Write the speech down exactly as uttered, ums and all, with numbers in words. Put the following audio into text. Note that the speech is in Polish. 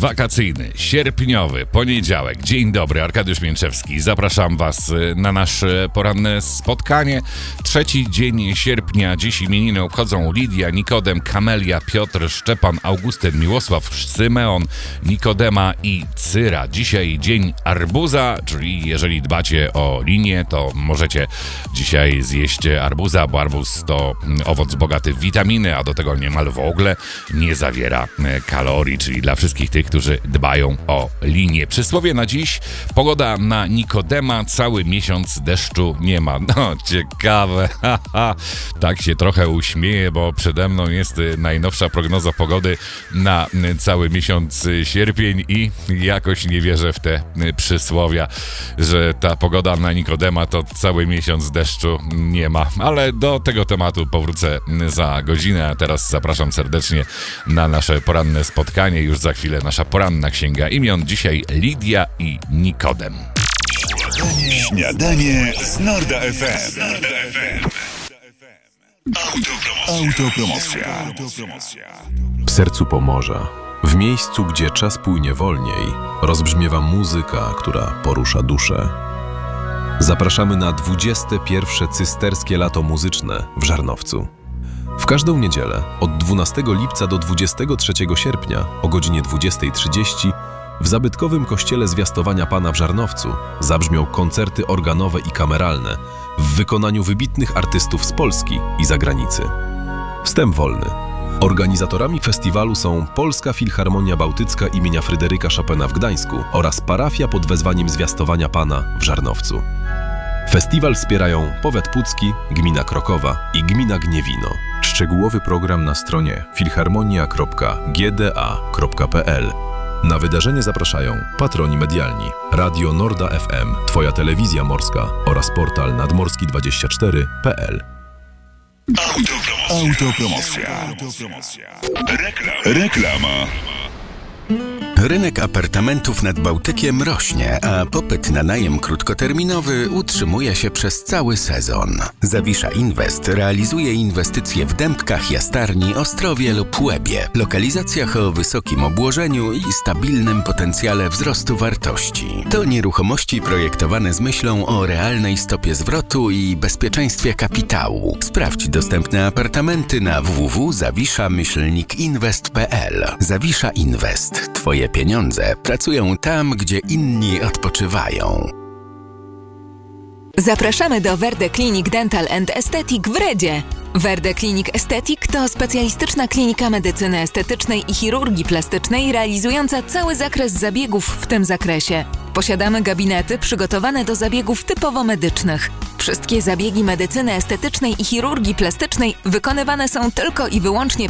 wakacyjny, sierpniowy, poniedziałek. Dzień dobry, Arkadiusz Mięczewski. Zapraszam Was na nasze poranne spotkanie. Trzeci dzień sierpnia. Dziś imieniny obchodzą Lidia, Nikodem, Kamelia, Piotr, Szczepan, Augustyn, Miłosław, Symeon, Nikodema i Cyra. Dzisiaj dzień arbuza, czyli jeżeli dbacie o linię, to możecie dzisiaj zjeść arbuza, bo arbuz to owoc bogaty w witaminy, a do tego niemal w ogóle nie zawiera kalorii, czyli dla wszystkich tych, którzy dbają o linię. Przysłowie na dziś: pogoda na Nikodema, cały miesiąc deszczu nie ma. No, ciekawe, haha, tak się trochę uśmieję, bo przede mną jest najnowsza prognoza pogody na cały miesiąc sierpień i jakoś nie wierzę w te przysłowia, że ta pogoda na Nikodema to cały miesiąc deszczu nie ma. Ale do tego tematu powrócę za godzinę, a teraz zapraszam serdecznie na nasze poranne spotkanie. Już za chwilę nasza poranna księga imion. Dzisiaj Lidia i Nikodem. Śniadanie z Norda F M. Autopromocja. Autopromocja. W sercu Pomorza, w miejscu, gdzie czas płynie wolniej, rozbrzmiewa muzyka, która porusza duszę. Zapraszamy na dwudzieste pierwsze cysterskie lato muzyczne w Żarnowcu. W każdą niedzielę od dwunastego lipca do dwudziestego trzeciego sierpnia o godzinie dwudziestej trzydzieści w zabytkowym kościele Zwiastowania Pana w Żarnowcu zabrzmią koncerty organowe i kameralne w wykonaniu wybitnych artystów z Polski i zagranicy. Wstęp wolny. Organizatorami festiwalu są Polska Filharmonia Bałtycka imienia Fryderyka Chopina w Gdańsku oraz parafia pod wezwaniem Zwiastowania Pana w Żarnowcu. Festiwal wspierają Powiat Pucki, Gmina Krokowa i Gmina Gniewino. Szczegółowy program na stronie filharmonia kropka g d a kropka p l. Na wydarzenie zapraszają patroni medialni: Radio Norda F M, Twoja telewizja morska oraz portal nadmorski dwadzieścia cztery kropka p l. Autopromocja. Autopromocja. Reklam. Reklama. Rynek apartamentów nad Bałtykiem rośnie, a popyt na najem krótkoterminowy utrzymuje się przez cały sezon. Zawisza Invest realizuje inwestycje w Dębkach, Jastarni, Ostrowie lub Łebie, lokalizacjach o wysokim obłożeniu i stabilnym potencjale wzrostu wartości. To nieruchomości projektowane z myślą o realnej stopie zwrotu i bezpieczeństwie kapitału. Sprawdź dostępne apartamenty na w w w kropka zawisza myślnik inwest kropka p l. Zawisza Invest. Twoje pieniądze pracują tam, gdzie inni odpoczywają. Zapraszamy do Verde Clinic Dental and Aesthetic w Redzie. Verde Clinic Aesthetic to specjalistyczna klinika medycyny estetycznej i chirurgii plastycznej realizująca cały zakres zabiegów w tym zakresie. Posiadamy gabinety przygotowane do zabiegów typowo medycznych. Wszystkie zabiegi medycyny estetycznej i chirurgii plastycznej wykonywane są tylko i wyłącznie